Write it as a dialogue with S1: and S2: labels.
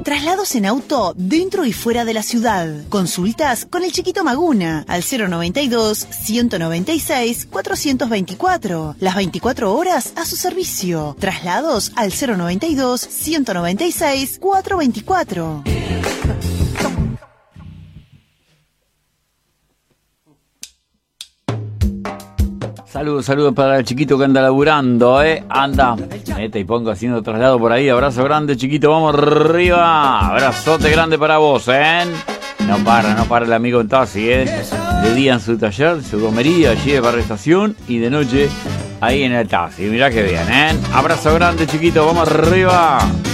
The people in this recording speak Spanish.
S1: Traslados en auto dentro y fuera de la ciudad. Consultas con el Chiquito Maguna al 092-196-424. Las 24 horas a su servicio. Traslados al 092-196-424.
S2: Saludos para el Chiquito que anda laburando, anda, y pongo haciendo traslado por ahí. Abrazo grande, Chiquito, vamos arriba. Abrazote grande para vos, No para el amigo en taxi, De día en su taller, su gomería, allí de Barrio Estación, y de noche ahí en el taxi. Mirá que bien, Abrazo grande, Chiquito, vamos arriba.